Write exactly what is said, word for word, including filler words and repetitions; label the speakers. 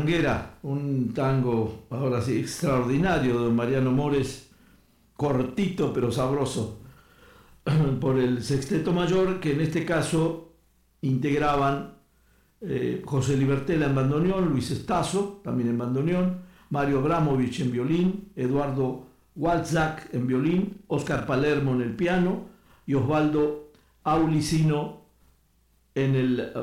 Speaker 1: Tanguera, un tango ahora sí extraordinario de don Mariano Mores, cortito pero sabroso, por el Sexteto Mayor, que en este caso integraban eh, José Libertela en bandoneón, Luis Estazo también en bandoneón, Mario Abramovich en violín, Eduardo Walczak en violín, Oscar Palermo en el piano y Osvaldo Aulicino en el